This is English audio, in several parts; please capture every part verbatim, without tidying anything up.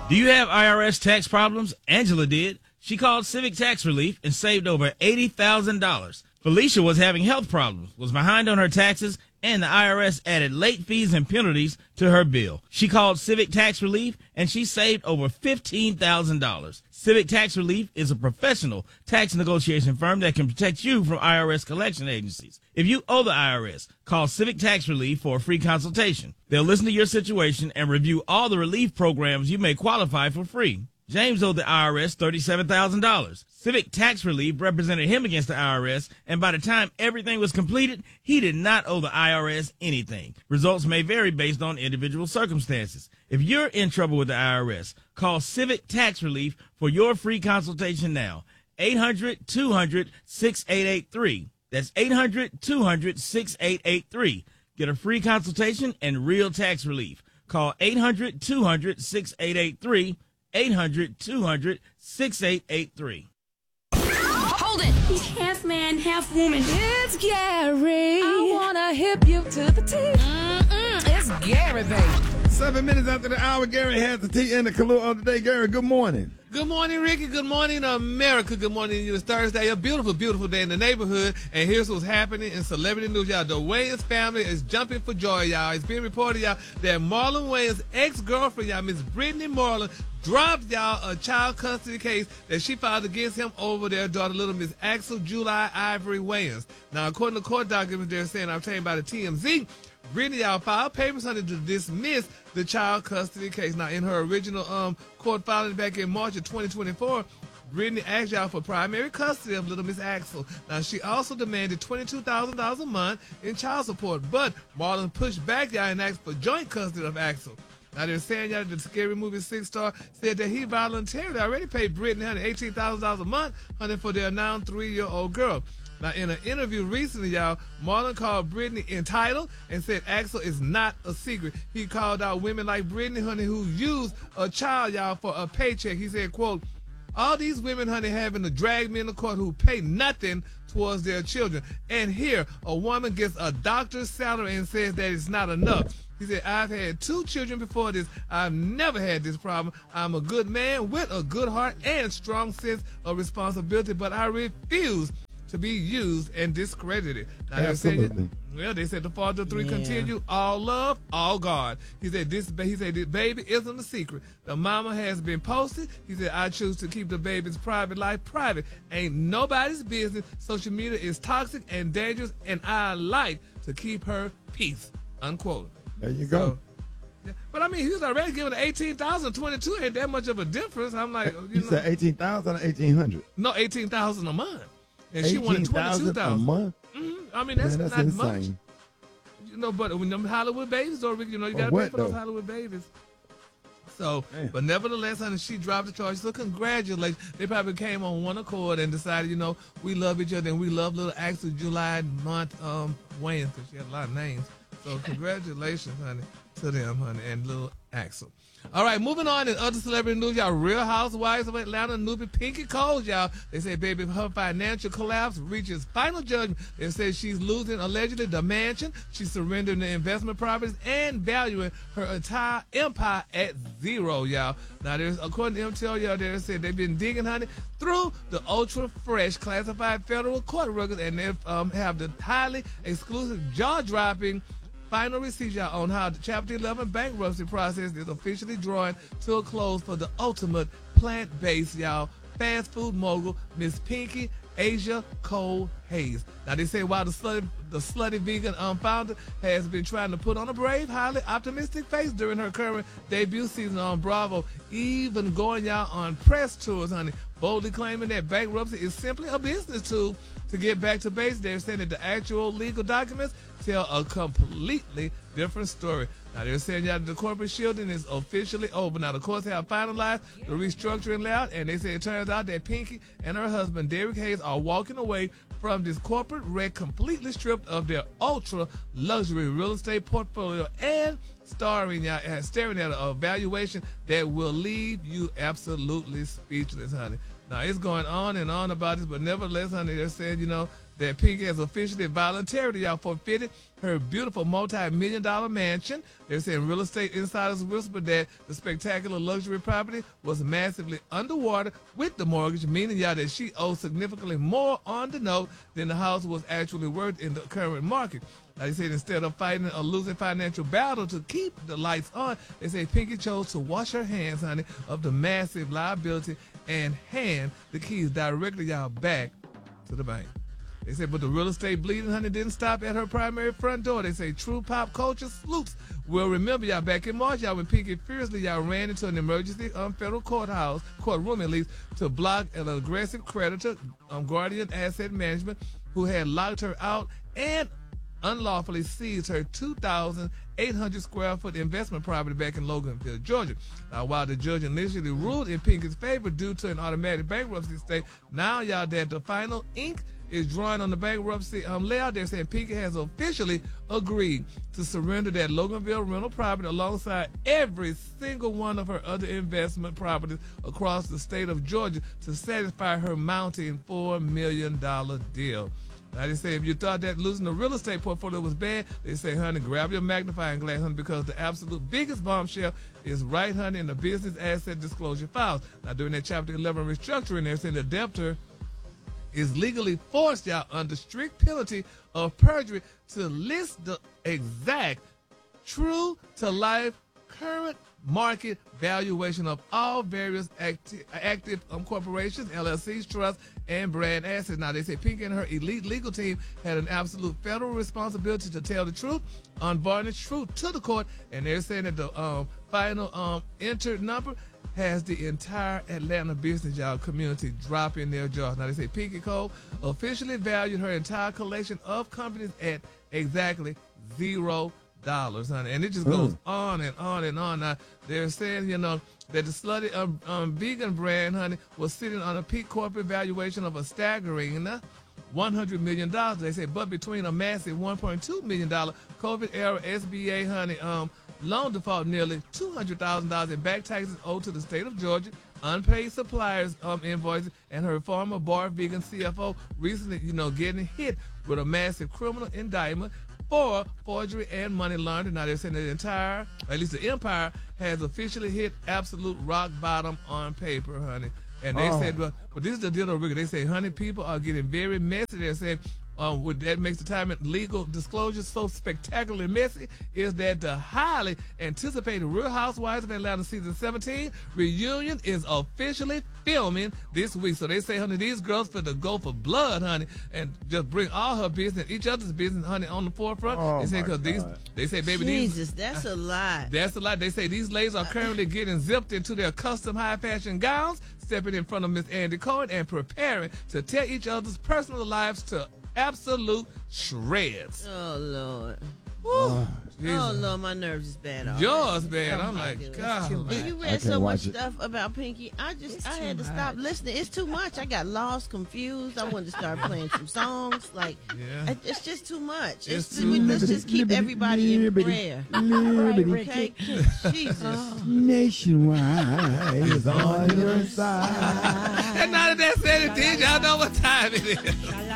Do you have I R S tax problems? Angela did. She called Civic Tax Relief and saved over eighty thousand dollars. Felicia was having health problems, was behind on her taxes, and the I R S added late fees and penalties to her bill. She called Civic Tax Relief and she saved over fifteen thousand dollars. Civic Tax Relief is a professional tax negotiation firm that can protect you from I R S collection agencies. If you owe the I R S, call Civic Tax Relief for a free consultation. They'll listen to your situation and review all the relief programs you may qualify for free. James owed the I R S thirty-seven thousand dollars. Civic Tax Relief represented him against the I R S, and by the time everything was completed, he did not owe the I R S anything. Results may vary based on individual circumstances. If you're in trouble with the I R S, call Civic Tax Relief for your free consultation now. eight hundred, two hundred, six eight eight three. That's eight hundred, two hundred, six eight eight three. Get a free consultation and real tax relief. Call eight hundred, two hundred, six eight eight three. eight hundred, two hundred, six eight eight three. Hold it! He's half man, half woman. It's Gary. I wanna hip you to the T. Mm-mm, it's Gary, baby. Seven minutes after the hour, Gary has the tea and the clue of the day. Gary, good morning. Good morning, Ricky. Good morning, America. Good morning to you. It's Thursday, a beautiful, beautiful day in the neighborhood. And here's what's happening in celebrity news, y'all. The Wayans family is jumping for joy, y'all. It's being reported, y'all, that Marlon Wayans' ex-girlfriend, y'all, Miss Brittany Marlon, dropped, y'all, a child custody case that she filed against him over their daughter, little Miss Axel July Ivory Wayans. Now, according to court documents, they're saying, obtained by the T M Z, Brittany, y'all, filed papers under to dismiss the child custody case. Now, in her original um court filing back in March of twenty twenty-four, Brittany asked y'all for primary custody of little Miss Axel. Now, she also demanded twenty-two thousand dollars a month in child support, but Marlon pushed back, y'all, and asked for joint custody of Axel. Now, they're saying, y'all, the Scary Movie six star said that he voluntarily already paid Brittany, honey, eighteen thousand dollars a month, honey, for their now three-year-old girl. Now, in an interview recently, y'all, Marlon called Brittany entitled and said Axel is not a secret. He called out women like Brittany, honey, who use a child, y'all, for a paycheck. He said, quote, all these women, honey, having to drag me in the court who pay nothing towards their children. And here, a woman gets a doctor's salary and says that it's not enough. He said, I've had two children before this. I've never had this problem. I'm a good man with a good heart and strong sense of responsibility, but I refuse to be used and discredited. Now, Absolutely. They said, well, they said the father of three Yeah. continue, all love, all God. He said this. He said this baby isn't a secret. The mama has been posted. He said I choose to keep the baby's private life private. Ain't nobody's business. Social media is toxic and dangerous, and I like to keep her peace. Unquote. There you go. So, yeah. But I mean, he was already giving eighteen thousand. twenty-two ain't that much of a difference. I'm like, you You know, said eighteen thousand or eighteen hundred? no, eighteen thousand a month. And she wanted eighteen twenty-two thousand a thousand. month? Mm-hmm. I mean, that's, Man, that's not insane. much. You know, but when them Hollywood babies, or you know, you For got to pay what, for those though? Hollywood babies. So, Man. but nevertheless, honey, she dropped the charge. So congratulations. They probably came on one accord and decided, you know, we love each other and we love little Axel July month um Wayans, because she had a lot of names. So congratulations, honey, to them, honey, and little Axel. All right, moving on in other celebrity news, y'all. Real Housewives of Atlanta newbie Pinky Coles, y'all. They say, baby, her financial collapse reaches final judgment. They say she's losing, allegedly, the mansion. She's surrendering the investment properties and valuing her entire empire at zero, y'all. Now, there's, according to M T L, y'all, they said they've been digging, honey, through the ultra-fresh classified federal court records, and they um, have the highly exclusive, jaw-dropping final receipts, y'all, on how the Chapter eleven bankruptcy process is officially drawing to a close for the ultimate plant-based, y'all, fast food mogul, Miss Pinky Asia Cole Hayes. Now, they say while the slutty, the slutty vegan um, founder has been trying to put on a brave, highly optimistic face during her current debut season on Bravo, even going, y'all, on press tours, honey, boldly claiming that bankruptcy is simply a business tool to get back to base. They're saying that the actual legal documents tell a completely different story. Now, they're saying that the corporate shielding is officially over. Now, the courts have finalized the restructuring layout, and they say it turns out that Pinky and her husband, Derek Hayes, are walking away from this corporate wreck completely stripped of their ultra-luxury real estate portfolio and starring, uh, staring at a valuation that will leave you absolutely speechless, honey. Now, it's going on and on about this, but nevertheless, honey, they're saying, you know, that Pinky has officially voluntarily, y'all, forfeited her beautiful multi-million dollar mansion. They're saying real estate insiders whispered that the spectacular luxury property was massively underwater with the mortgage, meaning, y'all, that she owes significantly more on the note than the house was actually worth in the current market. Like I said, instead of fighting a losing financial battle to keep the lights on, they say Pinky chose to wash her hands, honey, of the massive liability and hand the keys directly, y'all, back to the bank. They said, but the real estate bleeding, honey, didn't stop at her primary front door. They say true pop culture sleuths will remember, y'all, back in March, y'all, when Pinky fiercely, y'all, ran into an emergency um, federal courthouse, courtroom at least, to block an aggressive creditor, um, Guardian Asset Management, who had locked her out and unlawfully seized her two thousand eight hundred square foot investment property back in Loganville, Georgia. Now, while the judge initially ruled in Pinky's favor due to an automatic bankruptcy stay, now, y'all, that the final ink is drawing on the bankruptcy um, layout, they're saying Pinky has officially agreed to surrender that Loganville rental property alongside every single one of her other investment properties across the state of Georgia to satisfy her mounting four million dollars deal. Now, they say if you thought that losing the real estate portfolio was bad, they say, honey, grab your magnifying glass, honey, because the absolute biggest bombshell is right, honey, in the business asset disclosure files. Now, during that Chapter eleven restructuring, they're saying the debtor is legally forced, y'all, under strict penalty of perjury to list the exact true to life current market valuation of all various acti- active um, corporations, L L Cs, trusts, and brand assets. Now, they say Pinky and her elite legal team had an absolute federal responsibility to tell the truth, unvarnished truth to the court, and they're saying that the um, final um, entered number has the entire Atlanta business, y'all, community dropping their jaws. Now, they say Pinky Cole officially valued her entire collection of companies at exactly zero dollars, honey. And it just goes mm. on and on and on. Now, they're saying, you know, that the slutty um, um, vegan brand, honey, was sitting on a peak corporate valuation of a staggering one hundred million dollars. They say, but between a massive one point two million dollars COVID-era S B A, honey, um, loan default, nearly two hundred thousand dollars in back taxes owed to the state of Georgia, unpaid suppliers um, invoices, and her former bar vegan C F O recently, you know, getting hit with a massive criminal indictment for forgery and money laundering. Now, they're saying the entire, at least the empire, has officially hit absolute rock bottom on paper, honey. And they oh. said, well, but this is the deal, Rick. They say, honey, people are getting very messy. They're saying, Um, what that makes the time and legal disclosure so spectacularly messy is that the highly anticipated Real Housewives of Atlanta season seventeen reunion is officially filming this week. So they say, honey, these girls for the go for blood, honey, and just bring all her business, each other's business, honey, on the forefront. Oh, they say because these, they say, baby, Jesus, these, that's a lot. That's a lot. They say these ladies are currently getting zipped into their custom high fashion gowns, stepping in front of Miss Andy Cohen and preparing to tear each other's personal lives to absolute shreds. Oh, Lord. Oh, oh, Lord, my nerves is bad. Already. Yours, man. Oh, I'm like, goodness. God. And you read so much it. stuff about Pinky. I just, it's I had to much. stop listening. It's too much. I got lost, confused. I wanted to start playing some songs. Like, yeah. I, it's just too much. It's, it's too, we, let's just keep everybody in prayer. Okay? Jesus. Nationwide is on your side. And now that that's said it did, y'all know what time it is.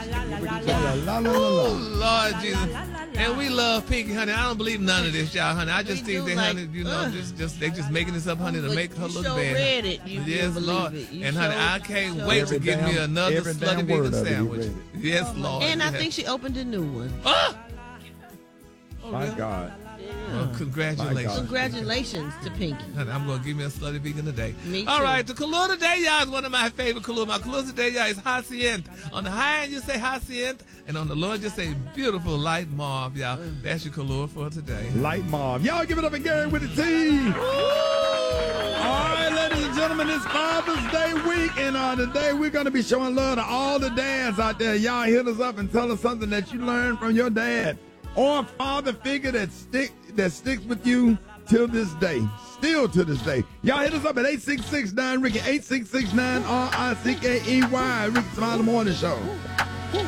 Oh, Lord Jesus. And we love Pinky, honey. I don't believe none of this, y'all, honey. I just we think that, like, honey, you know, uh, just, just they just making this up, honey, to make her look so bad. Read it. You yes, Lord. It. And honey, I can't wait to get me another slutty vegan sandwich. Yes, oh, Lord. And yes. I think she opened a new one. Ah! Oh, my really? God. Well, congratulations. Congratulations to Pinky. Honey, I'm going to give me a slutty vegan today. Me too. All right, the color today, y'all, is one of my favorite colors. My color today, y'all, is Hacienda. On the high end, you say Hacienda, and on the low end, you say beautiful light mauve, y'all. Mm. That's your color for today. Light mauve. Y'all give it up again with the team. All right, ladies and gentlemen, it's Father's Day week, and uh, today we're going to be showing love to all the dads out there. Y'all hit us up and tell us something that you learned from your dad or father figure that stick that sticks with you till this day, still to this day. Y'all hit us up at eight six six nine Ricky, eight six six nine R I C K E Y, Ricky Smiley Morning Show.